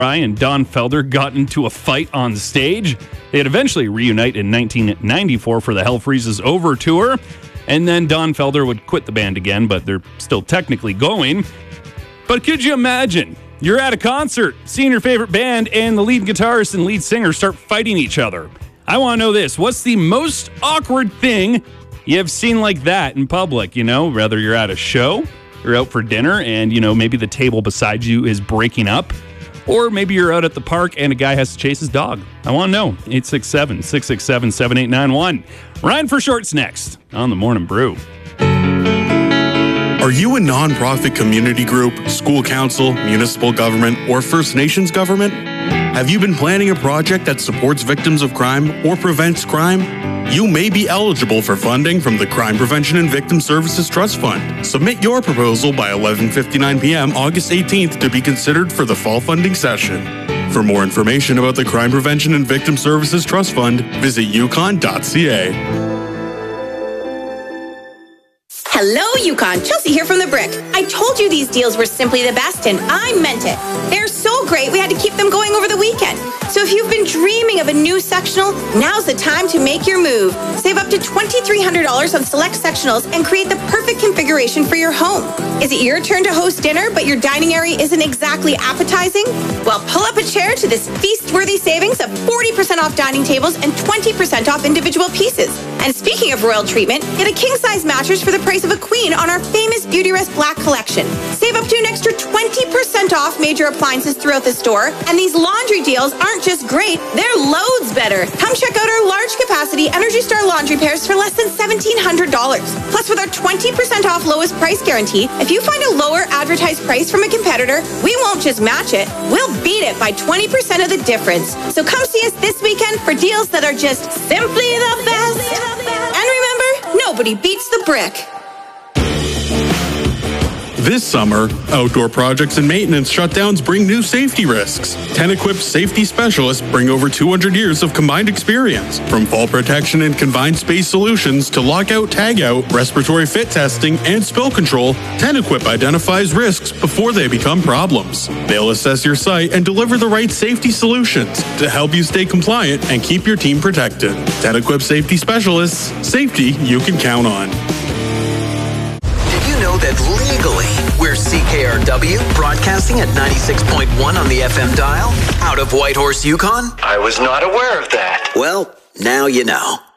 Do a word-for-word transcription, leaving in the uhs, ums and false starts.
and Don Felder got into a fight on stage. They'd eventually reunite in nineteen ninety-four for the Hell Freezes Over tour. And then Don Felder would quit the band again, but they're still technically going. But could you imagine? You're at a concert, seeing your favorite band, and the lead guitarist and lead singer start fighting each other. I want to know this. What's the most awkward thing you have seen like that in public? You know, whether you're at a show, you're out for dinner, and, you know, maybe the table beside you is breaking up. Or maybe you're out at the park and a guy has to chase his dog. I want to know. eight six seven, six six seven, seven eight nine one. Ryan for Short's next on The Morning Brew. Are you a nonprofit community group, school council, municipal government, or First Nations government? Have you been planning a project that supports victims of crime or prevents crime? You may be eligible for funding from the Crime Prevention and Victim Services Trust Fund. Submit your proposal by eleven fifty-nine p.m. August eighteenth to be considered for the fall funding session. For more information about the Crime Prevention and Victim Services Trust Fund, visit yukon dot c a. Hello, Yukon. Chelsea here from The Brick. I told you these deals were simply the best, and I meant it. They're so great, we had to keep them going over the weekend. So if you've been dreaming of a new sectional, now's the time to make your move. Save up to twenty-three hundred dollars on select sectionals and create the perfect configuration for your home. Is it your turn to host dinner, but your dining area isn't exactly appetizing? Well, pull up a chair to this feast-worthy savings of forty percent off dining tables and twenty percent off individual pieces. And speaking of royal treatment, get a king-size mattress for the price of a queen on our famous Beautyrest Black collection. Save up to an extra twenty percent off major appliances throughout the store. And these laundry deals aren't just great, they're loads better. Come check out our large capacity Energy Star laundry pairs for less than seventeen hundred dollars. Plus, with our twenty percent off lowest price guarantee, if you find a lower advertised price from a competitor, we won't just match it, we'll beat it by twenty percent of the difference. So come see us this weekend for deals that are just simply the best. And remember, nobody beats The Brick. This summer, outdoor projects and maintenance shutdowns bring new safety risks. Ten-Equip's safety specialists bring over two hundred years of combined experience. From fall protection and confined space solutions to lockout, tagout, respiratory fit testing, and spill control, Ten-Equip identifies risks before they become problems. They'll assess your site and deliver the right safety solutions to help you stay compliant and keep your team protected. Ten-Equip safety specialists, safety you can count on. That legally we're C K R W, broadcasting at ninety-six point one on the F M dial, out of Whitehorse, Yukon? I was not aware of that. Well, now you know.